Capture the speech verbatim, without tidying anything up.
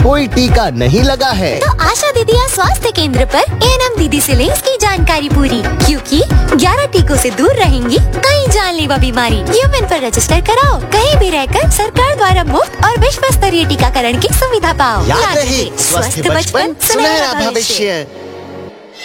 कोई टीका नहीं लगा है। तो आशा दीदी या स्वास्थ्य केंद्र पर एएनएम दीदी से लें इसकी जानकारी पूरी, क्योंकि ग्यारह टीकों से दूर रहेंगी कई जानलेवा बीमारी। ह्यूमन पर रजिस्टर कराओ, कहीं भी रहकर सरकार द्वारा मुफ्त और विश्व स्तरीय टीकाकरण की सुविधा पाओ। याद रहे, स्वस्थ बचपन सुनहरा भविष्य।